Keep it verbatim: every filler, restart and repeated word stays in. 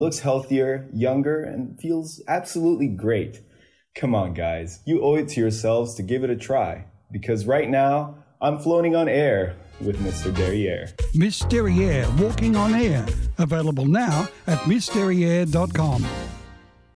looks healthier, younger, and feels absolutely great. Come on, guys. You owe it to yourselves to give it a try. Because right now, I'm floating on air with Mister Derriere. Miss Derriere, walking on air. Available now at miss derriere dot com.